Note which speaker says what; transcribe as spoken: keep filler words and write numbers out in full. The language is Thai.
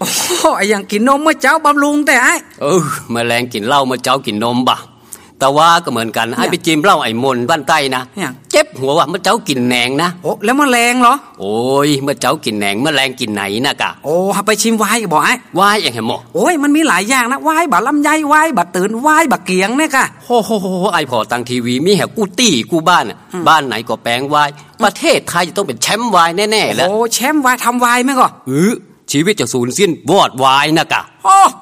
Speaker 1: โอ้ไอ้อย่างกินนมเมื่อเจ้าบำรุงแต่ไอ้
Speaker 2: เออแมลงกินเหล้าเมื่อเจ้ากินนมบ่แต่ว่าก็เหมือนกันไอ้ไปจิ้มเหล้าไอ้มนบ้านใต้นะเจ็บหัวว่ะเมื่อเจ้ากินแหนงนะ
Speaker 1: โอ้แล้วแมลงเหรอ
Speaker 2: โอ้ยเมื่อเจ้ากินแหนงแมลงกินไหนนะกะ
Speaker 1: โอ้ไปชิมไวน์ก็บอกไอ้
Speaker 2: ไวน์อย่างเห็นหมอ
Speaker 1: โอ้ยมันมีหลายอย่างนะไวน์บะลำไยไวน์บะตื่นไวน์บะเกียงเนี่ยกะ
Speaker 2: โอ้โหไอ้พอตังทีวีมีแหกกูตี้กูบ้านบ้านไหนก็แปลงไวน์ประเทศไทยจะต้องเป็นแชมป์ไวน์แน่ๆแล้ว
Speaker 1: โอ้แชมป์ไวน์ทำไวน์ไหมก็
Speaker 2: เออชีวิตจะสูญสิ้นวอดไวน์นะกะ
Speaker 1: โอ้